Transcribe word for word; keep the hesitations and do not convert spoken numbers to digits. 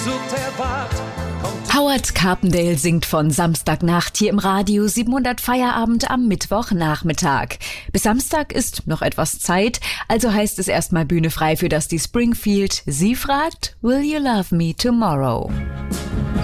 Sehnsucht erwart. Howard Carpendale singt von Samstagnacht hier im Radio siebenhundert Feierabend am Mittwochnachmittag. Bis Samstag ist noch etwas Zeit, also heißt es erstmal Bühne frei für Dusty Springfield. Sie fragt, Will you love me tomorrow?